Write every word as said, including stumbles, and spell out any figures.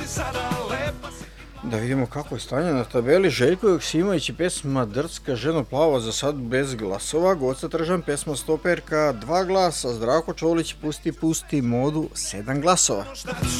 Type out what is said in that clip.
Da vidimo kako je stanje na tabeli. Željko Joksimović i pjesma Drska ženo plavo za sad bez glasova. Goca Tržan pjesma Stoperka dva glasa. Zdravko Čolić Pusti pusti modu sedam glasova.